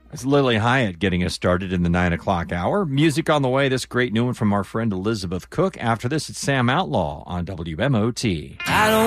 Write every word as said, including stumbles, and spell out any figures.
It's Lily Hyatt getting us started in the nine o'clock hour. Music on the way. This great new one from our friend Elizabeth Cook. After this, it's Sam Outlaw on W M O T. I don't